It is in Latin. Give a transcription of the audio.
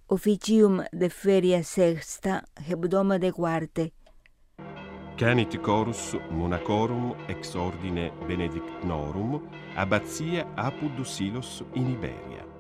officium de feria sexta, hebdomade quarte. Canit chorus monacorum ex ordine benedictnorum, abbatia apud Silos in Iberia.